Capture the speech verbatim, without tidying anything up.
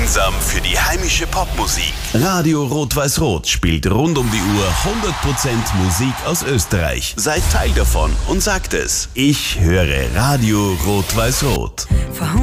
Einsam für die heimische Popmusik. Radio Rot-Weiß-Rot spielt rund um die Uhr hundert Prozent Musik aus Österreich. Seid Teil davon und sagt es. Ich höre Radio Rot-Weiß-Rot.